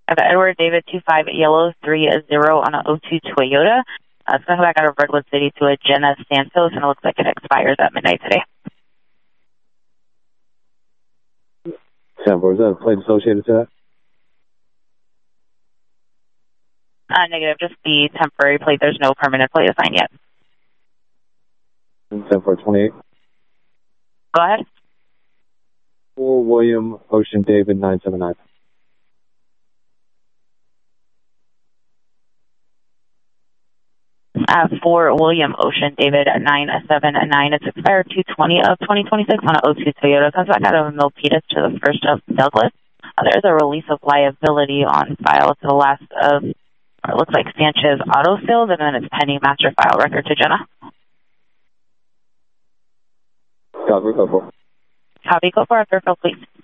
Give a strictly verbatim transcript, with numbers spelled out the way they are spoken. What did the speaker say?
I've got Edward David two five Yellow three zero on an oh two Toyota. Uh, it's going to come back out of Redwood City to a Jenna Santos, and it looks like it expires at midnight today. ten four, is that a plate associated to that? Uh, negative, just the temporary plate. There's no permanent plate assigned yet. ten four twenty-eight. Go ahead. four William Ocean David nine seven nine. Uh, for William Ocean David at nine seven nine. It's expired two twenty of twenty twenty-six on an oh two Toyota. Comes back out of Milpitas to the first of Douglas. Uh, there's a release of liability on file to the last of, or it looks like Sanchez Auto Sales, and then it's pending master file record to Jenna. Copy, go for it. Copy, go for it, please.